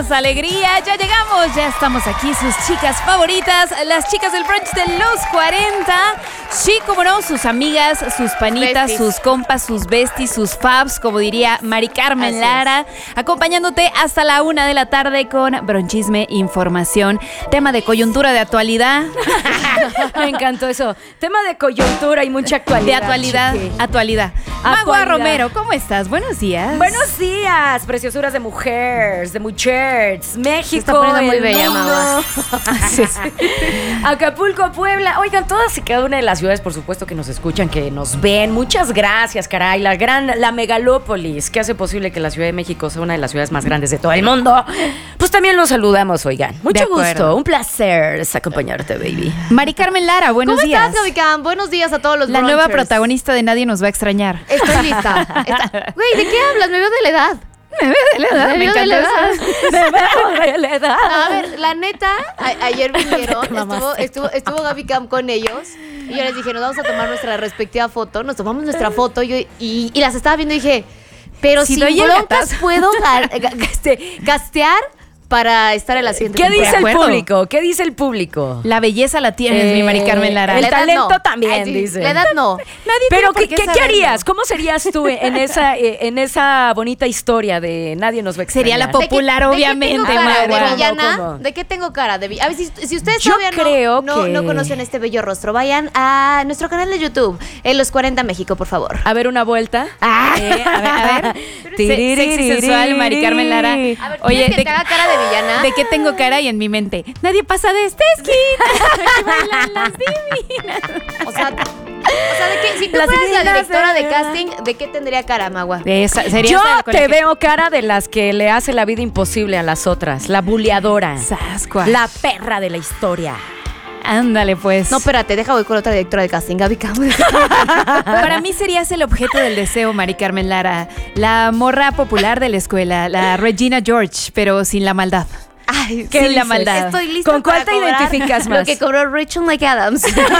más alegría. Ya llegamos, ya estamos aquí, sus chicas favoritas, las chicas del brunch de los 40. Sí, como no, sus amigas, sus panitas, besties, sus compas, sus besties, sus fabs, como diría Mari Carmen Lara, acompañándote hasta la 1 de la tarde con bronchisme, información, tema de coyuntura de actualidad. Me encantó eso. Tema de coyuntura y mucha actualidad. De actualidad. Magua Romero, ¿cómo estás? Buenos días. Buenos días, preciosuras de mujeres, México. Se está poniendo muy bella, Magua. Acapulco, Puebla. Oigan, todas y cada una de las ciudades, por supuesto, que nos escuchan, que nos ven. Muchas gracias, caray. La megalópolis, que hace posible que la Ciudad de México sea una de las ciudades más grandes de todo el mundo. Pues también los saludamos, oigan. Mucho gusto, un placer acompañarte, baby. Mari Carmen Lara, buenos días. ¿Cómo estás, Gaby? Buenos días a todos los La nueva protagonista de Nadie nos va a extrañar. Estoy lista. Güey, ¿de qué hablas? Me veo de la edad. Me veo de la edad. Me encanta eso. Me veo de la edad. A ver, la neta, ayer vinieron, estuvo Gaby Cam con ellos y yo les dije, nos vamos a tomar nuestra respectiva foto. Nos tomamos nuestra foto y las estaba viendo y dije, pero si broncas puedo gastear para estar en la siguiente temporada. ¿Qué dice el público? La belleza la tienes, mi Mari Carmen Lara. El talento también, dice. La edad no. Pero ¿qué harías? ¿Cómo serías tú en esa bonita historia de Nadie nos va a extrañar? Sería la popular, obviamente, Magua. ¿De villana? ¿De qué tengo cara? A ver, si ustedes todavía no conocen este bello rostro, vayan a nuestro canal de YouTube, en Los 40 México, por favor. A ver una vuelta. A ver. Sexy sensual, Mari Carmen Lara. A ver, oye, que te haga cara de villana. ¿De qué tengo cara? Y en mi mente, nadie pasa de este esquina. Bailan las divinas. O sea, ¿de qué? Si tú fueras la directora de casting, ¿de qué tendría cara, Magua? Yo te veo cara de las que le hace la vida imposible a las otras. La buleadora. Sascua. La perra de la historia. Ándale, pues. No, espérate, voy con otra directora de casting, Gaby Cam. Para mí serías el objeto del deseo, Mari Carmen Lara. La morra popular de la escuela, la Regina George, pero sin la maldad. Ay, ¿qué sin la maldad? Estoy lista. ¿Con cuál te identificas más? Lo que cobró Rachel McAdams.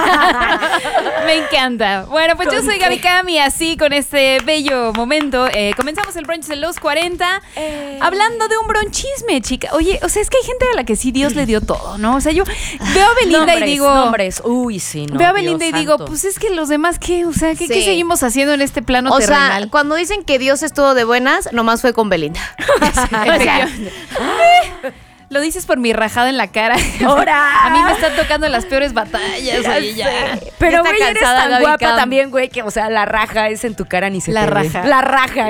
Me encanta. Bueno, pues yo soy Gaby Cam y así con este bello momento comenzamos el brunch de los 40 hablando de un bronchisme, chica. Oye, o sea, es que hay gente a la que sí Dios le dio todo, ¿no? O sea, yo veo a Belinda y digo... Nombres, uy, sí, no. Veo a Belinda y digo, pues es que los demás, ¿qué? O sea, ¿qué seguimos haciendo en este plano terrenal? O sea, cuando dicen que Dios estuvo de buenas, nomás fue con Belinda. Lo dices por mi rajada en la cara. ¡Ahora! A mí me están tocando las peores batallas. Oye, ya. Pero, güey, eres tan Gaby guapa Cam. También, güey, que, o sea, la raja es en tu cara ni se La te ve. raja. La raja.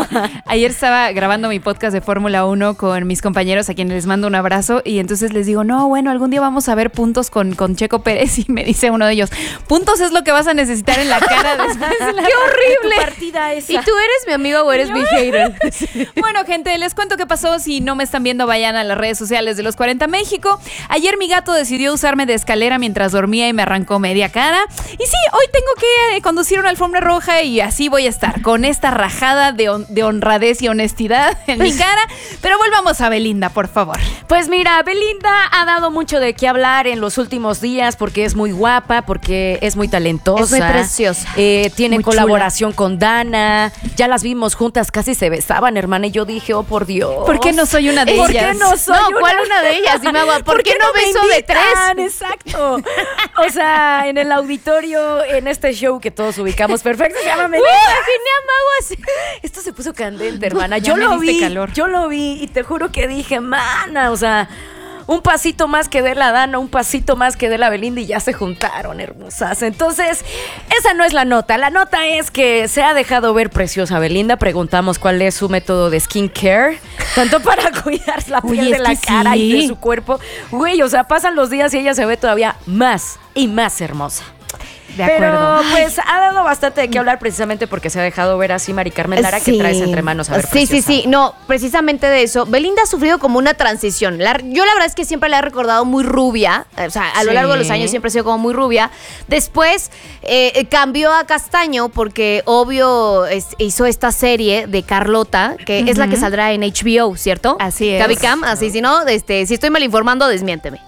Ayer estaba grabando mi podcast de Fórmula 1 con mis compañeros, a quienes les mando un abrazo, y entonces les digo, no, bueno, algún día vamos a ver puntos con Checo Pérez, y me dice uno de ellos, puntos es lo que vas a necesitar en la cara después de la ¡Qué horrible! Partida esa. ¿Y tú eres mi amigo o eres mi hater? Bueno, gente, les cuento qué pasó. Si no me están viendo, vayan a las redes sociales de Los 40 México. Ayer mi gato decidió usarme de escalera mientras dormía y me arrancó media cara. Y sí, hoy tengo que conducir una alfombra roja y así voy a estar, con esta rajada de honradez y honestidad en mi cara. Pero volvamos a Belinda, por favor. Pues mira, Belinda ha dado mucho de qué hablar en los últimos días porque es muy guapa, porque es muy talentosa. Es muy preciosa. Tiene muy colaboración con Dana. Ya las vimos juntas, casi se besaban, hermana. Y yo dije, oh, por Dios. ¿Por qué no soy una de ellas? ¿Por qué no soy ¿cuál una de ellas? Dime, ¿por qué no beso de tres? Exacto. O sea, en el auditorio, en este show que todos ubicamos perfecto, se llama Belinda. Imaginé a Mago así. Esto se puso candente, hermana. Ya me diste calor. Yo lo vi y te juro que dije, mana, o sea, un pasito más que dé la Dana, un pasito más que dé la Belinda y ya se juntaron, hermosas. Entonces, esa no es la nota. La nota es que se ha dejado ver preciosa Belinda. Preguntamos cuál es su método de skincare, tanto para cuidar la piel de la cara y de su cuerpo. Güey, o sea, pasan los días y ella se ve todavía más y más hermosa. De acuerdo. Pero pues ha dado bastante de qué hablar precisamente porque se ha dejado ver así Mari Carmen Lara, que traes entre manos. A ver, sí. No, precisamente de eso. Belinda ha sufrido como una transición. Yo la verdad es que siempre la he recordado muy rubia. O sea, a lo largo de los años siempre ha sido como muy rubia. Después cambió a castaño porque obvio hizo esta serie de Carlota, que es la que saldrá en HBO, ¿cierto? Así es. Gaby Cam, así, si no, si estoy mal informando, desmiénteme.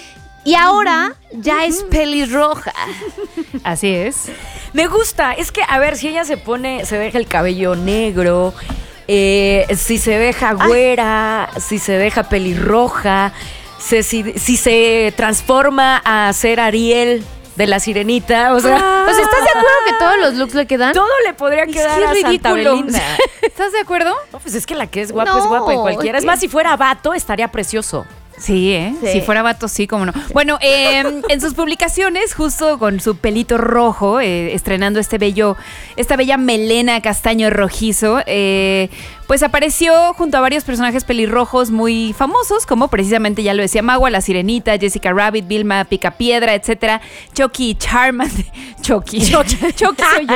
Y ahora ya es pelirroja. Así es. Me gusta. Es que, a ver, si ella se deja el cabello negro, si se deja güera, si se deja pelirroja, si se transforma a ser Ariel de la Sirenita, o sea, ¿estás de acuerdo que todos los looks le quedan? todo le podría quedar qué a Santa ridículo. Belinda. ¿Estás de acuerdo? No, pues es que la que es guapa No, es guapa en cualquiera. Es ¿qué? más, si fuera vato, estaría precioso. Sí, Sí. Si fuera vato, sí, cómo no. Bueno, en sus publicaciones, justo con su pelito rojo, estrenando esta bella melena castaño rojizo, pues apareció junto a varios personajes pelirrojos muy famosos, como precisamente ya lo decía Magua, la Sirenita, Jessica Rabbit, Vilma Picapiedra, etcétera. Chucky Charmander. Chucky soy yo.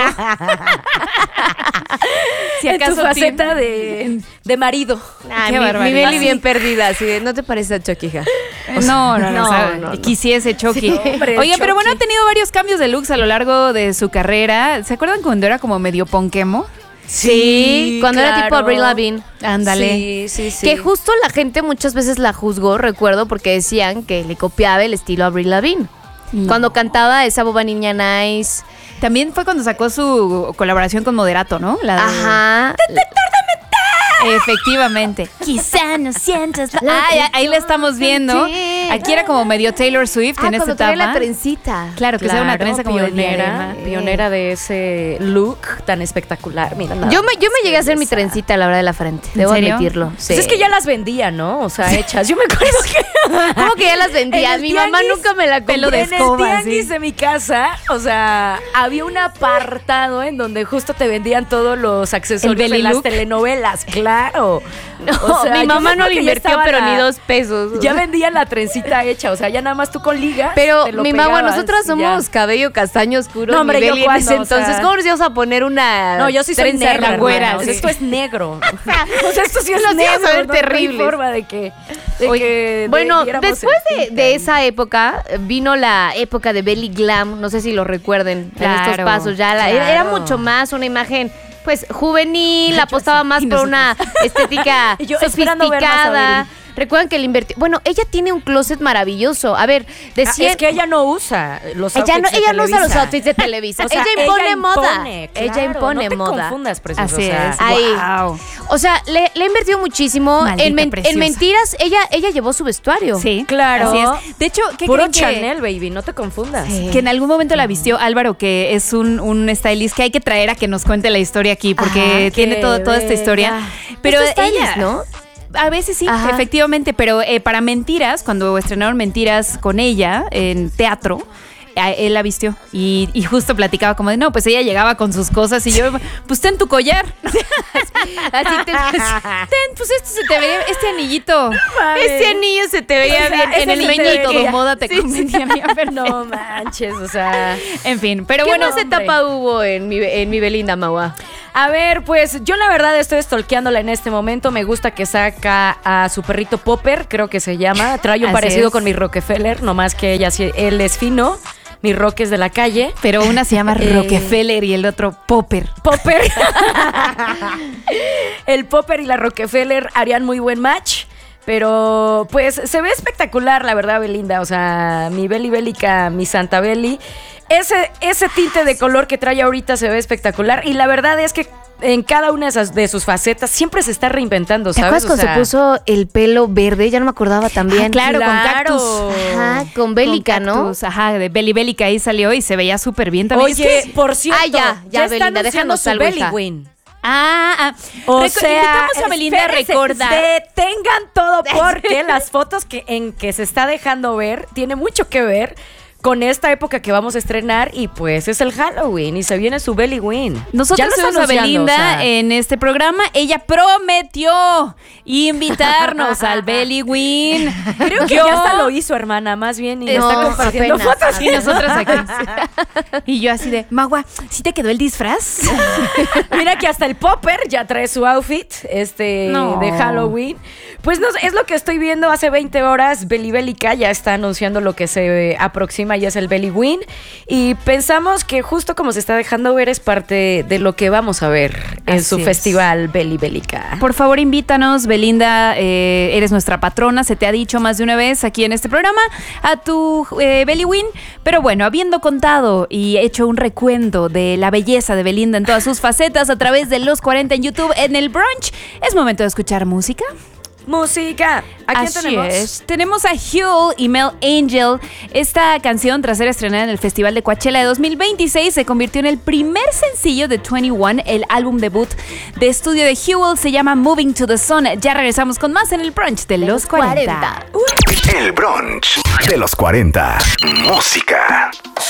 Si En tu acaso faceta de marido. Ay, Qué mi barbaridad. Beli bien perdida, así de, ¿no te parece a Chucky, hija? No, o sea, no. quisiese Chucky. Sí, hombre, Oye, pero bueno, ha Chucky. tenido varios cambios de looks a lo largo de su carrera. ¿Se acuerdan cuando era como medio ponquemo? Sí, cuando era tipo claro. Avril Lavigne. Ándale. Sí. Que justo la gente muchas veces la juzgó, recuerdo, porque decían que le copiaba el estilo a Avril Lavigne. No. Cuando cantaba esa boba niña nice. También fue cuando sacó su colaboración con Moderato, ¿no? La de- Ajá. Efectivamente. Quizá no sientas ahí la estamos viendo. Sí. Aquí era como medio Taylor Swift en esta cuando traía etapa. la trencita. Claro, que sea una trenza como de diadema. pionera de ese look tan espectacular. Mira, nada Yo me más. llegué a hacer mi trencita a la hora de la frente. ¿En Debo serio? admitirlo. Sí. Pues es que ya las vendía, ¿no? O sea, hechas. Yo me acuerdo que ¿Cómo que ya las vendía? En el Mi mamá tianguis, nunca me la pelo compró. de en escoba, el tianguis sí. de mi casa, o sea, había un apartado en donde justo te vendían todos los accesorios belly de las look. telenovelas, claro. No, O sea, mi yo mamá me no acuerdo le que ya invirtió, estaba pero la- ni 2 pesos. Ya vendían la trencita hecha, o sea, ya nada más tú con ligas. Pero te lo mi mamá, pegabas nosotras y somos ya. cabello castaño oscuro. No, hombre, mi yo Beli, en cuándo, ese o entonces, sea. ¿cómo nos íbamos a poner una No, yo sí soy trenza negra, güera? hermana, o sea, esto es negro. O sea, esto sí es Nos negro. ibas a ver no hay terribles. forma de que Bueno, diéramos después el tinte de ahí. esa época, vino la época de Belly Glam, no sé si lo recuerden, en estos Claro, pasos ya. claro. Era mucho más una imagen, pues, juvenil, apostaba más por una estética Y yo esperando ver más a sofisticada. Belly. Recuerdan que le invirtió. Bueno, ella tiene un closet maravilloso. A ver, decía. Es que ella no usa los ella no, outfits de ella no usa los Televisa. outfits de Televisa. O sea, ella impone moda. claro, ella impone no te moda. confundas, precioso. Así o sea, es. Ahí. Wow. O sea, le ha invertido muchísimo. Maldita En preciosa. mentiras, ella llevó su vestuario. Sí, Claro. Así es. De hecho, ¿qué Puro creen que- Chanel, baby, no te confundas. Sí. Que en algún momento la vistió Álvaro, que es un stylist que hay que traer a que nos cuente la historia aquí, porque Ajá, tiene que toda esta historia. venga. Pero Es tu stylist, ella, ¿no? A veces sí, Ajá. efectivamente, pero para Mentiras, cuando estrenaron Mentiras con ella en teatro, él la vistió y justo platicaba como de, no, pues ella llegaba con sus cosas y yo, pues ten tu collar. Así Pues esto se te veía, este anillito. Este anillo se te veía O sea, bien ese en el se te meñito. veía. Moda te convenía bien perfecto. No manches, o sea. En fin, pero ¿Qué bueno. más etapa hubo en mi Belinda, Maua? A ver, pues yo la verdad estoy stalkeándola en este momento. Me gusta que saca a su perrito Popper, creo que se llama. Trae un Así parecido es. con mi Rockefeller, nomás que él es fino. Mi Roque es de la calle. Pero una se llama Rockefeller y el otro Popper. Popper. El Popper y la Rockefeller harían muy buen match. Pero pues se ve espectacular, la verdad, Belinda. O sea, mi Beli Bélica, mi Santa Beli. Ese tinte de color que trae ahorita se ve espectacular. Y la verdad es que en cada una de sus facetas siempre se está reinventando, ¿Te ¿sabes? acuerdas cuando se puso el pelo verde? Ya no me acordaba también. Ah, claro, con Claro. cactus. Ajá, con Bélica, Con ¿no? cactus, ajá, de Beli Bélica ahí salió y se veía súper bien también. Oye, Es que- por cierto, ya, está Belinda, anunciando déjanos su algo, Belly hija. Win. O sea, invitamos a Belinda a espérense, recordar. Detengan todo porque las fotos que se está dejando ver tiene mucho que ver con esta época que vamos a estrenar y pues es el Halloween y se viene su Belly Win. Nosotros Ya lo está tuvimos a anunciando, Belinda o sea. en este programa. Ella prometió invitarnos al Belly Win. Creo que ya hasta lo hizo, hermana, más bien, y No, está compartiendo apenas, fotos. Y nosotras aquí. Y yo así de, Magua, ¿sí te quedó el disfraz? Mira que hasta el Popper ya trae su outfit No. de Halloween. Pues no, es lo que estoy viendo hace 20 horas. Belibélica ya está anunciando lo que se aproxima y es el Belly Win. Y pensamos que justo como se está dejando ver es parte de lo que vamos a ver en su festival Belibélica. Por favor, invítanos, Belinda, eres nuestra patrona, se te ha dicho más de una vez aquí en este programa, a tu Belly Win. Pero bueno, habiendo contado y hecho un recuento de la belleza de Belinda en todas sus facetas a través de Los 40 en YouTube en el brunch, es momento de escuchar música. Música. ¿A quién Así tenemos? es. Tenemos a Huel y Mel Angel. Esta canción, tras ser estrenada en el Festival de Coachella de 2026, se convirtió en el primer sencillo de 21, el álbum debut de estudio de Huel. Se llama Moving to the Sun. Ya regresamos con más en el brunch de Los 40. El brunch de los 40. Música.